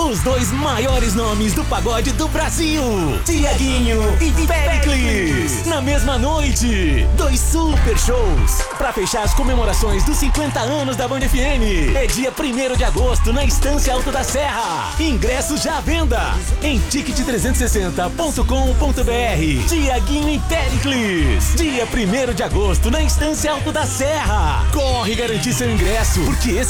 Os dois maiores nomes do pagode do Brasil, Tiaguinho e Péricles. Na mesma noite, 2 super shows pra fechar as comemorações dos 50 anos da Band FM. É dia 1º de agosto na Estância Alto da Serra. Ingressos já à venda em ticket360.com.br. Tiaguinho e Péricles. Dia 1º de agosto na Estância Alto da Serra. Corre garantir seu ingresso, porque esse